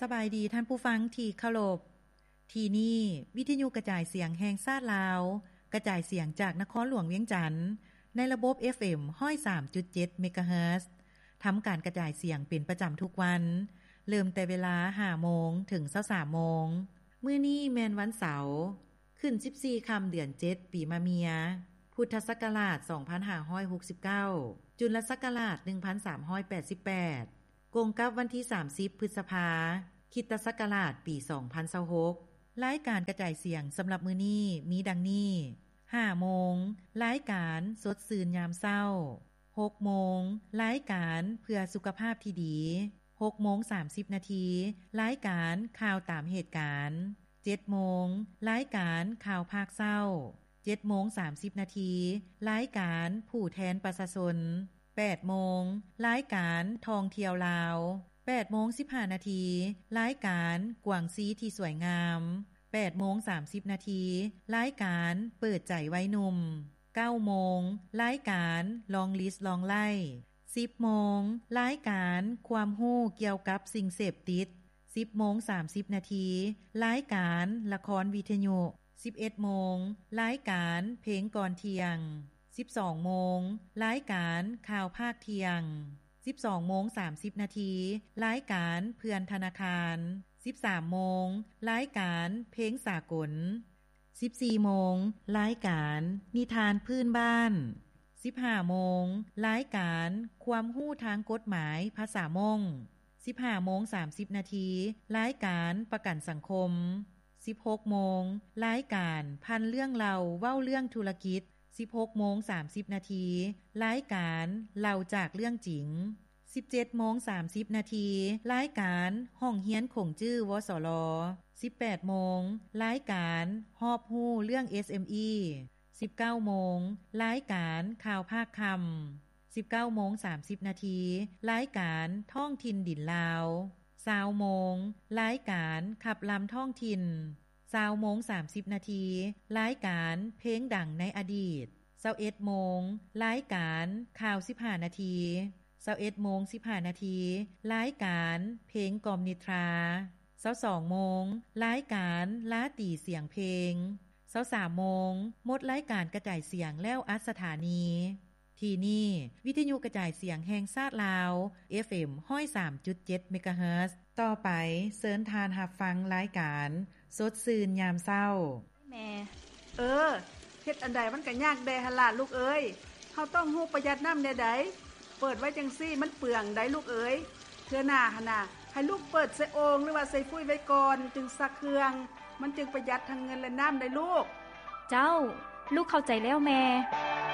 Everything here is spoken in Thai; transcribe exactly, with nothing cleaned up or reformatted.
สบายดีท่านผู้ฟังที่เคารพที่นี่วิทยุกระจายเสียงแห่งชาติลาวกระจายเสียงจากนครหลวงเวียงจันทน์ในระบบ เอฟ เอ็ม หนึ่งศูนย์สามจุดเจ็ด เมกะเฮิรตซ์ทำการกระจายเสียงเป็นประจำทุกวันเริ่มแต่เวลา ห้าโมง ถึง ยี่สิบสามโมงมื้อนี้แม่นวันเสาร์ขึ้นสิบสี่ค่ำเดือนเจ็ดปีมะเมียพุทธศักราชสองพันห้าร้อยหกสิบเก้าจุลศักราชหนึ่งพันสามร้อยแปดสิบแปดกงกับวันที่สามสิบพฤษภาคริสตศักราชปีสองพันยี่สิบหกรายการกระจายเสียงสำหรับมื้อนี้มีดังนี้ห้าโมงรายการสดชื่นยามเช้าหกโมงรายการเพื่อสุขภาพที่ดีหกโมงสามสิบนาทีรายการข่าวตามเหตุการณ์เจ็ดโมงรายการข่าวภาคเช้าเจ็ดโมงสามสิบนาทีรายการผู้แทนประชาชนแปดโมงรายการท่องเที่ยวลาวแปดโมงสิบห้านาทีรายการกวางซีที่สวยงามแปดโมงสามสิบนาทีรายการเปิดใจไว้หนุ่มเก้าโมงรายการลองลิสต์ลองไล่สิบโมงรายการความรู้เกี่ยวกับสิ่งเสพติดสิบโมงสามสิบนาทีรายการละครวิทยุสิบเอ็ดโมงรายการเพลงก่อนเที่ยงสิบสองโมงรายการข่าวภาคเที่ยงสิบสองโมงสามสิบนาทีรายการเพื่อนธนาคารสิบสามโมงรายการเพลงสากลสิบสี่โมงรายการนิทานพื้นบ้านสิบห้าโมงรายการความรู้ทางกฎหมายภาษามงสิบห้าโมงสามสิบนาทีรายการประกันสังคมสิบหกโมงรายการพันเรื่องเล่าเว้าเรื่องธุรกิจสิบหกโมงสามสิบนาทีรายการเล่าจากเรื่องจริงสิบเจ็ดโมงสามสิบนาทีรายการห้องเฮียนคงจื้อวสลสิบแปดโมงรายการฮอบฮู้เรื่อง เอส เอ็ม อี สิบเก้าโมงรายการข่าวภาคค่ำสิบเก้าโมงสามสิบนาทีรายการท่องถิ่นดินลาวยี่สิบโมงรายการขับลำท่องถิ่นยี่สิบโมงสามสิบนาทีรายการเพลงดังในอดีตยี่สิบเอ็ดโมงรายการข่าวสิบห้านาทียี่สิบเอ็ดโมงสิบห้านาทีรายการเพลงกล่อมนิทรายี่สิบสองโมงรายการลาตีเสียงเพลงยี่สิบสามโมงหมดรายการกระจายเสียงแล้วอัดสถานีที่นี่วิทยุกระจายเสียงแห่งชาติลาว เอฟ เอ็ม หนึ่งศูนย์สามจุดเจ็ด เมกะเฮิรตซ์ต่อไปเชิญทานรับฟังรายการสดชื่นยามเช้าแม่เออเฮ็ดอันใดมันก็ยากแดหั่นล่ะลูกเอ้ยเฮาต้องรู้ประหยัดน้ำแน่ใดเปิดไว้จังซี่มันเปลืองได้ลูกเอ้ยเทื่อหน้าหั่นน่ะให้ลูกเปิดใส่โอ่งหรือว่าใส่ฟุ้ยไว้ก่อนจึงซักเครื่องมันจึงประหยัดทั้งเงินและน้ำได้ลูกเจ้าลูกเข้าใจแล้วแม่